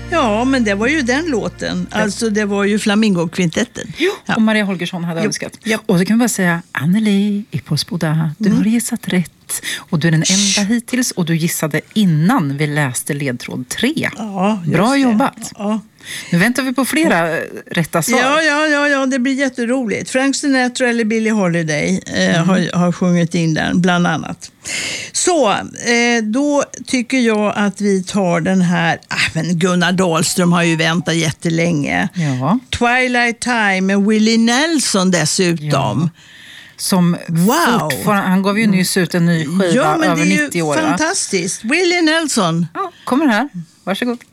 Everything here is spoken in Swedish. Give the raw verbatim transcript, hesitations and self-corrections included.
Ja, men det var ju den låten. Alltså det var ju Flamingokvintetten. Ja. Och Maria Holgersson hade Jo. önskat. Ja. Och så kan vi bara säga, Anneli i Påsboda, du har gissat rätt. Och du är den enda hittills och du gissade innan vi läste ledtråd tre. Ja, just Bra det. jobbat. Ja. Nu väntar vi på flera rätta svar. Ja, ja, ja, ja, det blir jätteroligt. Frank Sinatra eller Billie Holiday eh, Mm. har, har sjungit in den, bland annat. Så, eh, då tycker jag att vi tar den här... Ah, men Gunnar Dahlström har ju väntat jättelänge. Ja. Twilight Time med Willie Nelson dessutom. Som Wow. fortfarande, han gav ju nyss ut en ny skiva Ja, men över det är nittio ju år. Va? fantastiskt. Willie Nelson. Ja, kommer här. Varsågod.